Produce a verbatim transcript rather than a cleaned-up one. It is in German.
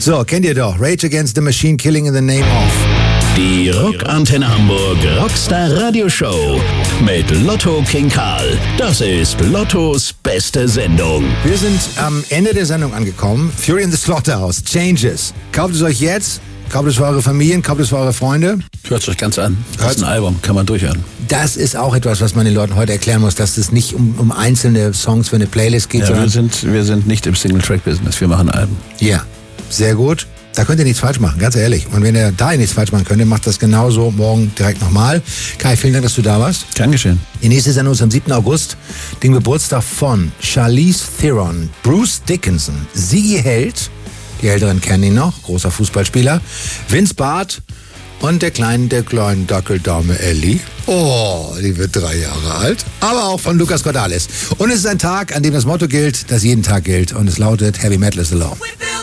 So, kennt ihr doch. Rage Against the Machine, Killing in the Name of. Die Rockantenne Hamburg Rockstar Radio Show mit Lotto King Karl. Das ist Lottos beste Sendung. Wir sind am Ende der Sendung angekommen. Fury in the Slaughterhouse, Changes. Kauft es euch jetzt, kauft es für eure Familien, kauft es für eure Freunde. Hört es euch ganz an. Das Hört's? ist ein Album, kann man durchhören. Das ist auch etwas, was man den Leuten heute erklären muss, dass es nicht um, um einzelne Songs für eine Playlist geht, Ja, sondern... wir sind, wir sind nicht im Single-Track-Business, wir machen Alben. Ja, sehr gut. Da könnt ihr nichts falsch machen, ganz ehrlich. Und wenn ihr da nichts falsch machen könnt, macht das genauso morgen direkt nochmal. Kai, vielen Dank, dass du da warst. Gern geschehen. Die nächste Sendung ist am siebten August, den Geburtstag von Charlize Theron, Bruce Dickinson, Sigi Held, die Älteren kennen ihn noch, großer Fußballspieler, Vince Barth und der kleinen, der kleinen Dackeldame Ellie. Oh, die wird drei Jahre alt. Aber auch von Lucas Cordalis. Und es ist ein Tag, an dem das Motto gilt, das jeden Tag gilt. Und es lautet, Heavy Metal is the Law.